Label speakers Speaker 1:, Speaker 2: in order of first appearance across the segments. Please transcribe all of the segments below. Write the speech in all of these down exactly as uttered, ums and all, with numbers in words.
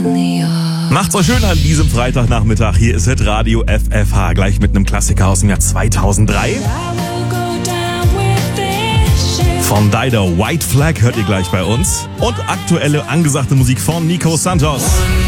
Speaker 1: Macht's euch schön an diesem Freitagnachmittag. Hier ist Hit Radio F F H, gleich mit einem Klassiker aus dem Jahr zweitausenddrei. Von Dido, White Flag hört ihr gleich bei uns. Und aktuelle angesagte Musik von Nico Santos.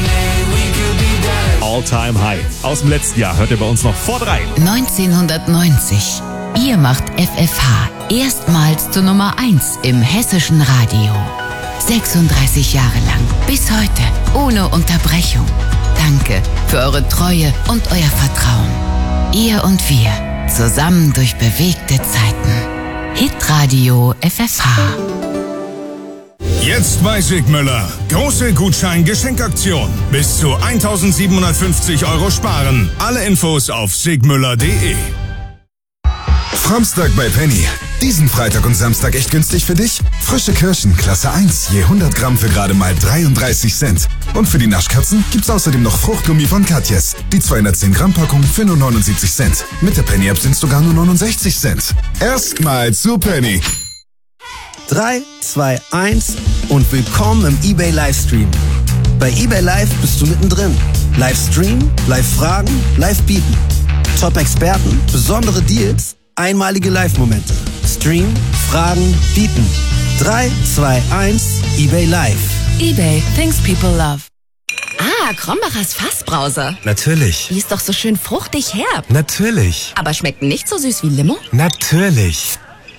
Speaker 1: All Time High. Aus dem letzten Jahr hört ihr bei uns noch vor drei.
Speaker 2: neunzehnhundertneunzig. Ihr macht F F H erstmals zur Nummer eins im hessischen Radio. sechsunddreißig Jahre lang. Bis heute. Ohne Unterbrechung. Danke für eure Treue und euer Vertrauen. Ihr und wir. Zusammen durch bewegte Zeiten. Hitradio F F H.
Speaker 3: Jetzt bei Sigmüller. Große Gutschein-Geschenkaktion. Bis zu eintausendsiebenhundertfünfzig Euro sparen. Alle Infos auf sigmüller punkt de.
Speaker 4: Framstag bei Penny. Diesen Freitag und Samstag echt günstig für dich? Frische Kirschen, Klasse eins, je hundert Gramm für gerade mal dreiunddreißig Cent. Und für die Naschkatzen gibt's außerdem noch Fruchtgummi von Katjes. Die zweihundertzehn Gramm Packung für nur neunundsiebzig Cent. Mit der Penny-App sind's sogar nur neunundsechzig Cent. Erstmal zu Penny.
Speaker 5: drei, zwei, eins und willkommen im eBay Livestream. Bei eBay Live bist du mittendrin. Livestream, Live-Fragen, Live-Bieten. Top-Experten, besondere Deals, einmalige Live-Momente. Stream, Fragen, Bieten. drei, zwei, eins, eBay Live.
Speaker 2: eBay, things people love. Ah, Krombacher's Fassbrause.
Speaker 6: Natürlich.
Speaker 2: Die ist doch so schön fruchtig herb.
Speaker 6: Natürlich.
Speaker 2: Aber schmeckt nicht so süß wie Limo?
Speaker 6: Natürlich.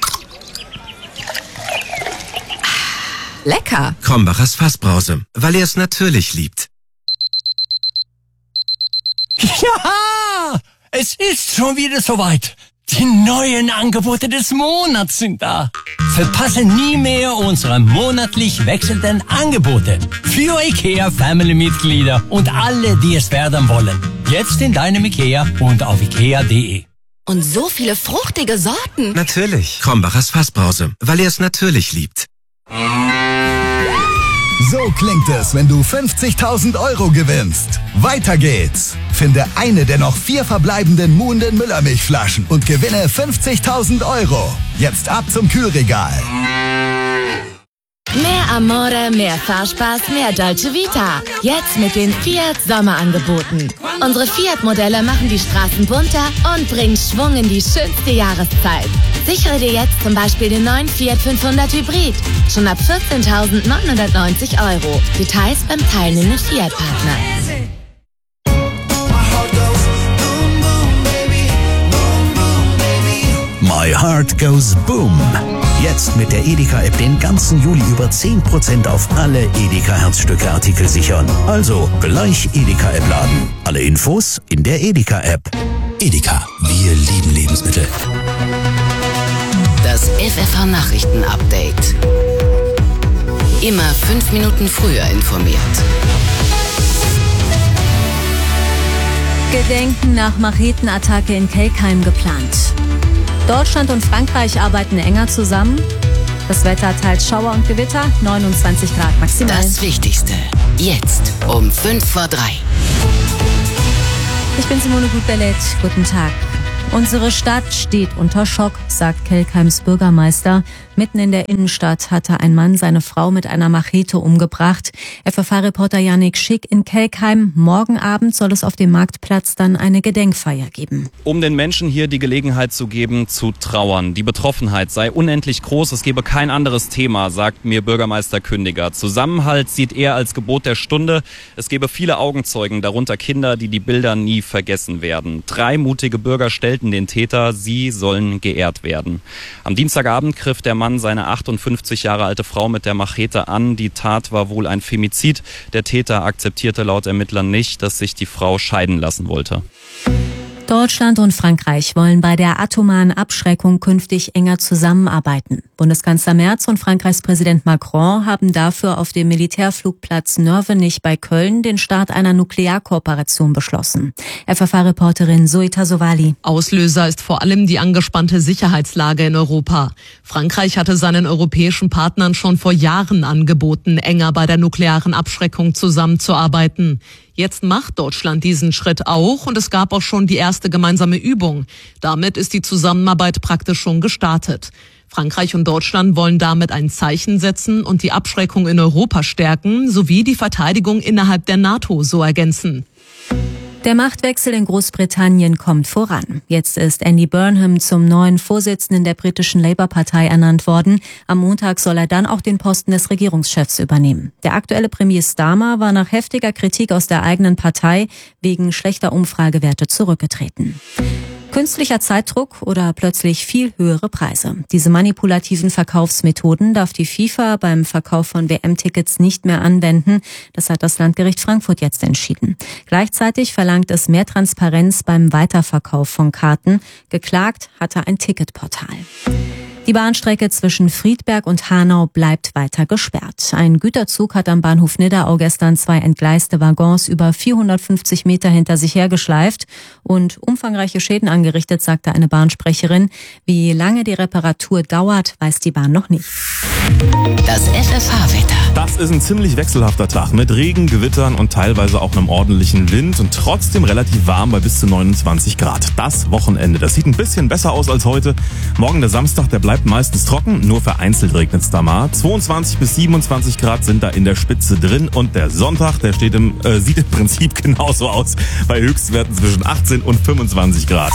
Speaker 2: Lecker.
Speaker 6: Krombacher's Fassbrause, weil er es natürlich liebt.
Speaker 7: Ja, es ist schon wieder soweit. Die neuen Angebote des Monats sind da. Verpasse nie mehr unsere monatlich wechselnden Angebote. Für IKEA Family-Mitglieder und alle, die es werden wollen. Jetzt in deinem IKEA und auf ikea punkt de.
Speaker 2: Und so viele fruchtige Sorten.
Speaker 6: Natürlich. Krombacher's Fassbrause, weil er es natürlich liebt.
Speaker 8: So klingt es, wenn du fünfzigtausend Euro gewinnst. Weiter geht's. Finde eine der noch vier verbleibenden Muhnden Müllermilchflaschen und gewinne fünfzigtausend Euro. Jetzt ab zum Kühlregal.
Speaker 9: Mehr Amore, mehr Fahrspaß, mehr Dolce Vita. Jetzt mit den Fiat Sommerangeboten. Unsere Fiat-Modelle machen die Straßen bunter und bringen Schwung in die schönste Jahreszeit. Sichere dir jetzt zum Beispiel den neuen Fiat fünfhundert Hybrid. Schon ab vierzehntausendneunhundertneunzig Euro. Details beim teilnehmenden Fiat-Partner.
Speaker 10: My Heart Goes Boom. Jetzt mit der Edeka-App den ganzen Juli über zehn Prozent auf alle Edeka-Herzstücke-Artikel sichern. Also gleich Edeka-App laden. Alle Infos in der Edeka-App.
Speaker 11: Edeka, wir lieben Lebensmittel.
Speaker 2: Das F F H-Nachrichten-Update. Immer fünf Minuten früher informiert.
Speaker 12: Gedenken nach Machetenattacke in Kelkheim geplant. Deutschland und Frankreich arbeiten enger zusammen. Das Wetter teilt Schauer und Gewitter, neunundzwanzig Grad maximal.
Speaker 2: Das Wichtigste, jetzt um fünf vor drei.
Speaker 12: Ich bin Simone Gut-Bellet. Guten Tag. Unsere Stadt steht unter Schock, sagt Kelkheims Bürgermeister. Mitten in der Innenstadt hatte ein Mann seine Frau mit einer Machete umgebracht. F F H-Reporter Yannick Schick in Kelkheim. Morgen Abend soll es auf dem Marktplatz dann eine Gedenkfeier geben.
Speaker 13: Um den Menschen hier die Gelegenheit zu geben, zu trauern. Die Betroffenheit sei unendlich groß. Es gebe kein anderes Thema, sagt mir Bürgermeister Kündiger. Zusammenhalt sieht er als Gebot der Stunde. Es gebe viele Augenzeugen, darunter Kinder, die die Bilder nie vergessen werden. Drei mutige Bürger stellten den Täter. Sie sollen geehrt werden. Am Dienstagabend griff der Mann seine achtundfünfzig Jahre alte Frau mit der Machete an. Die Tat war wohl ein Femizid. Der Täter akzeptierte laut Ermittlern nicht, dass sich die Frau scheiden lassen wollte.
Speaker 12: Deutschland und Frankreich wollen bei der atomaren Abschreckung künftig enger zusammenarbeiten. Bundeskanzler Merz und Frankreichs Präsident Macron haben dafür auf dem Militärflugplatz Nörvenich bei Köln den Start einer Nuklearkooperation beschlossen. F F H-Reporterin Zoita Sowali.
Speaker 14: Auslöser ist vor allem die angespannte Sicherheitslage in Europa. Frankreich hatte seinen europäischen Partnern schon vor Jahren angeboten, enger bei der nuklearen Abschreckung zusammenzuarbeiten. Jetzt macht Deutschland diesen Schritt auch und es gab auch schon die erste gemeinsame Übung. Damit ist die Zusammenarbeit praktisch schon gestartet. Frankreich und Deutschland wollen damit ein Zeichen setzen und die Abschreckung in Europa stärken, sowie die Verteidigung innerhalb der NATO so ergänzen.
Speaker 12: Der Machtwechsel in Großbritannien kommt voran. Jetzt ist Andy Burnham zum neuen Vorsitzenden der britischen Labour-Partei ernannt worden. Am Montag soll er dann auch den Posten des Regierungschefs übernehmen. Der aktuelle Premier Starmer war nach heftiger Kritik aus der eigenen Partei wegen schlechter Umfragewerte zurückgetreten. Künstlicher Zeitdruck oder plötzlich viel höhere Preise. Diese manipulativen Verkaufsmethoden darf die FIFA beim Verkauf von W M-Tickets nicht mehr anwenden. Das hat das Landgericht Frankfurt jetzt entschieden. Gleichzeitig verlangt es mehr Transparenz beim Weiterverkauf von Karten. Geklagt hatte ein Ticketportal. Die Bahnstrecke zwischen Friedberg und Hanau bleibt weiter gesperrt. Ein Güterzug hat am Bahnhof Nidderau gestern zwei entgleiste Waggons über vierhundertfünfzig Meter hinter sich hergeschleift und umfangreiche Schäden angerichtet, sagte eine Bahnsprecherin. Wie lange die Reparatur dauert, weiß die Bahn noch nicht.
Speaker 2: Das F F H-Wetter.
Speaker 1: Das ist ein ziemlich wechselhafter Tag mit Regen, Gewittern und teilweise auch einem ordentlichen Wind und trotzdem relativ warm bei bis zu neunundzwanzig Grad. Das Wochenende, das sieht ein bisschen besser aus als heute. Morgen der Samstag, der bleibt meistens trocken, nur vereinzelt regnet es da mal. zweiundzwanzig bis siebenundzwanzig Grad sind da in der Spitze drin und der Sonntag, der steht im, äh, sieht im Prinzip genauso aus, bei Höchstwerten zwischen achtzehn und fünfundzwanzig Grad.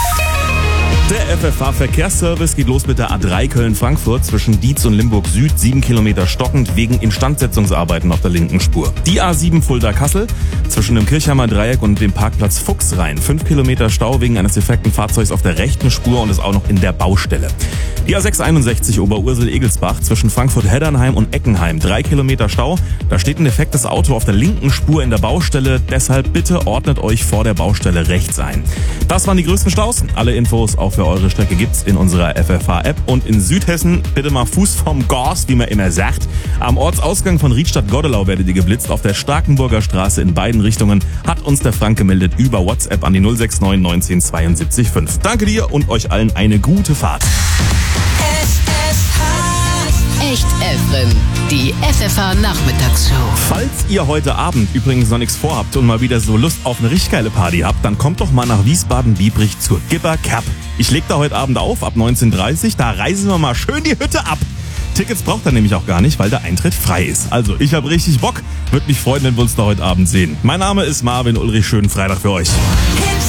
Speaker 1: Der F F H-Verkehrsservice geht los mit der A drei Köln-Frankfurt zwischen Dietz und Limburg Süd, sieben Kilometer stockend wegen Instandsetzungsarbeiten auf der linken Spur. Die A sieben Fulda-Kassel zwischen dem Kirchheimer Dreieck und dem Parkplatz Fuchsrhein, fünf Kilometer Stau wegen eines defekten Fahrzeugs auf der rechten Spur und ist auch noch in der Baustelle. Die A sechs einundsechzig Oberursel-Egelsbach zwischen Frankfurt-Heddernheim und Eckenheim, drei Kilometer Stau. Da steht ein defektes Auto auf der linken Spur in der Baustelle, deshalb bitte ordnet euch vor der Baustelle rechts ein. Das waren die größten Staus. Alle Infos auch für eure Strecke gibt's in unserer F F H-App. Und in Südhessen bitte mal Fuß vom Gas, wie man immer sagt. Am Ortsausgang von Riedstadt-Godelau werdet ihr geblitzt. Auf der Starkenburger Straße in beiden Richtungen hat uns der Frank gemeldet über WhatsApp an die null sechs neun neunzehn zweiundsiebzig fünf. Danke dir und euch allen eine gute Fahrt.
Speaker 2: Echt Efren, die F F H-Nachmittagsshow.
Speaker 1: Falls ihr heute Abend übrigens noch nichts vorhabt und mal wieder so Lust auf eine richtig geile Party habt, dann kommt doch mal nach Wiesbaden-Biebrich zur Gibber Cap. Ich leg da heute Abend auf, ab neunzehn Uhr dreißig, da reisen wir mal schön die Hütte ab. Tickets braucht ihr nämlich auch gar nicht, weil der Eintritt frei ist. Also, ich habe richtig Bock. Würde mich freuen, wenn wir uns da heute Abend sehen. Mein Name ist Marvin Ulrich. Schönen Freitag für euch.